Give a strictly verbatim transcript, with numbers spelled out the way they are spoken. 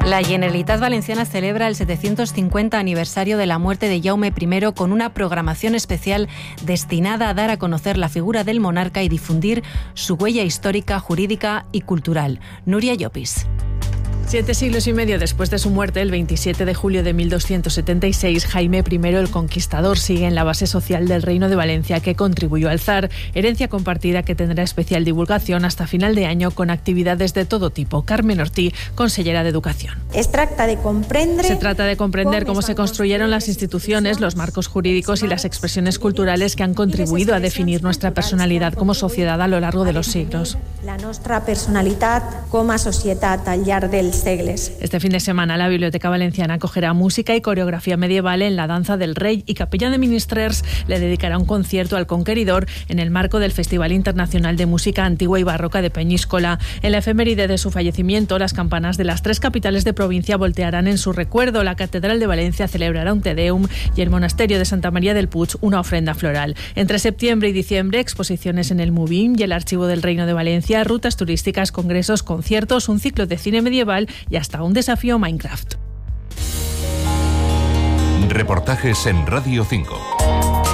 La Generalitat Valenciana celebra el setecientos cincuenta aniversario de la muerte de Jaume primero con una programación especial destinada a dar a conocer la figura del monarca y difundir su huella histórica, jurídica y cultural. Núria Llopis. Siete siglos y medio después de su muerte, el veintisiete de julio de mil doscientos setenta y seis, Jaime primero el Conquistador sigue en la base social del Reino de Valencia que contribuyó al zar, herencia compartida que tendrá especial divulgación hasta final de año con actividades de todo tipo. Carmen Ortí, consellera de Educación. Es trata de comprender Se trata de comprender cómo se construyeron las instituciones, los marcos jurídicos y las expresiones culturales que han contribuido a definir nuestra personalidad como sociedad a lo largo de los siglos. La nostra personalitat com a societat al llarg dels segles. Este fin de semana la Biblioteca Valenciana acogerá música y coreografía medieval en la Danza del Rey y Capella de Ministrers le dedicará un concierto al Conqueridor en el marco del Festival Internacional de Música Antigua y Barroca de Peñíscola. En la efeméride de su fallecimiento, las campanas de las tres capitales de provincia voltearán en su recuerdo. La Catedral de Valencia celebrará un Te Deum y el Monasterio de Santa María del Puig una ofrenda floral. Entre septiembre y diciembre, exposiciones en el Mubim y el Archivo del Reino de Valencia, rutas turísticas, congresos, conciertos, un ciclo de cine medieval y hasta un desafío Minecraft. Reportajes en Radio cinco.